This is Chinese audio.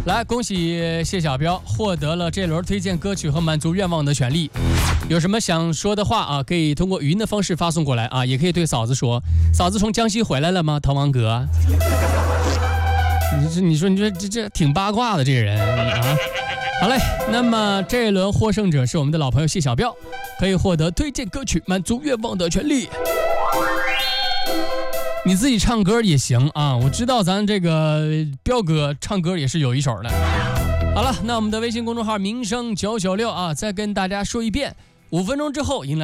来，恭喜谢小彪获得了这轮推荐歌曲和满足愿望的权利。有什么想说的话啊，可以通过语音的方式发送过来啊，也可以对嫂子说：“嫂子从江西回来了吗？”逃亡哥，你说这挺八卦的这个人啊。好嘞，那么这一轮获胜者是我们的老朋友谢小彪，可以获得推荐歌曲满足愿望的权利。你自己唱歌也行啊，我知道咱这个彪哥唱歌也是有一手的。好了，那我们的微信公众号名声996啊，再跟大家说一遍，5分钟之后迎来